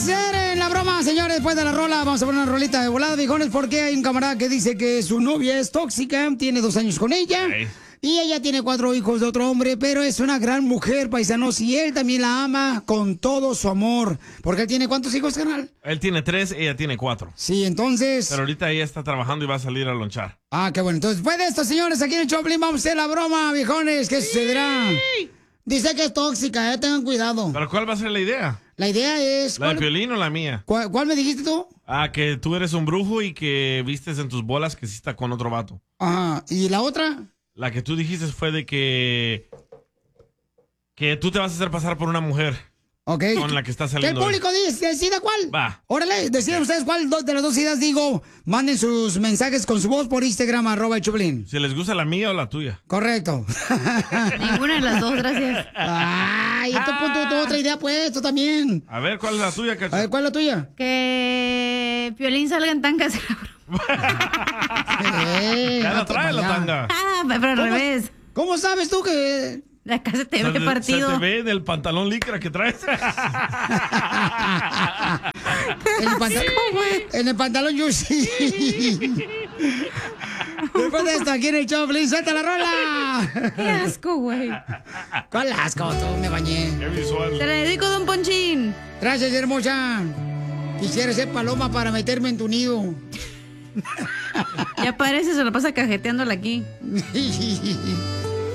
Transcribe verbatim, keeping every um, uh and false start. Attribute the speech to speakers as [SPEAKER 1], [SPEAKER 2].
[SPEAKER 1] hacer en la broma, señores? Después de la rola, vamos a poner una rolita de volada, viejones, porque hay un camarada que dice que su novia es tóxica, tiene dos años con ella. Okay. Y ella tiene cuatro hijos de otro hombre, pero es una gran mujer, paisanos, y él también la ama con todo su amor. Porque él tiene, ¿cuántos hijos, carnal?
[SPEAKER 2] Él tiene tres, ella tiene cuatro.
[SPEAKER 1] Sí, entonces...
[SPEAKER 2] Pero ahorita ella está trabajando y va a salir a lonchar.
[SPEAKER 1] Ah, qué bueno. Entonces, después de esto, señores, aquí en el Choplin vamos a hacer la broma, viejones. ¿Qué sucederá? Dice que es tóxica, eh, tengan cuidado.
[SPEAKER 2] ¿Pero cuál va a ser la idea?
[SPEAKER 1] La idea es...
[SPEAKER 2] ¿La de Piolín o la mía?
[SPEAKER 1] ¿Cuál, ¿Cuál me dijiste tú?
[SPEAKER 2] Ah, que tú eres un brujo y que vistes en tus bolas que sí está con otro vato.
[SPEAKER 1] Ajá. ¿Y la otra?
[SPEAKER 2] La que tú dijiste fue de que... Que tú te vas a hacer pasar por una mujer.
[SPEAKER 1] Ok.
[SPEAKER 2] Con la que está
[SPEAKER 1] Que el
[SPEAKER 2] saliendo.
[SPEAKER 1] público dice, decida cuál.
[SPEAKER 2] Va.
[SPEAKER 1] Órale, decidan ustedes cuál de las dos ideas digo. Manden sus mensajes con su voz por Instagram, arroba el Choplin.
[SPEAKER 2] Si les gusta la mía o la tuya.
[SPEAKER 1] Correcto.
[SPEAKER 3] Ninguna de las dos, gracias.
[SPEAKER 1] Ay, esto punto tu otra idea, pues, tú también.
[SPEAKER 2] A ver, ¿cuál es la tuya, Cacha?
[SPEAKER 1] A ver, ¿cuál es la tuya?
[SPEAKER 3] Que Piolín salga en tangas.
[SPEAKER 1] eh,
[SPEAKER 2] ya la trae la tanga.
[SPEAKER 3] Ah, pero al revés.
[SPEAKER 1] ¿Cómo sabes tú que...?
[SPEAKER 3] Acá se te ve
[SPEAKER 2] se,
[SPEAKER 3] partido.
[SPEAKER 2] Se te ve del pantalón licra que traes.
[SPEAKER 1] en, el pantalón, en el pantalón yo sí. Después de esto, aquí en el Choplin, ¡suelta la rola!
[SPEAKER 3] ¡Qué asco, güey!
[SPEAKER 1] ¿Cuál asco? Tú me bañé.
[SPEAKER 2] ¡Qué visual!
[SPEAKER 3] Te la dedico, don Ponchín.
[SPEAKER 1] Gracias, hermosa. Quisiera ser paloma para meterme en tu nido.
[SPEAKER 3] Ya parece, se lo pasa cajeteándola aquí.